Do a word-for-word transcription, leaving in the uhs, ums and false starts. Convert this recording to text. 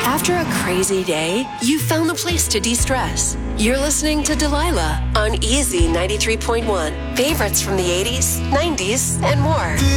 After a crazy day, you found the place to de-stress. You're listening to Delilah on Easy ninety-three point one. Favorites from the eighties, nineties, and more.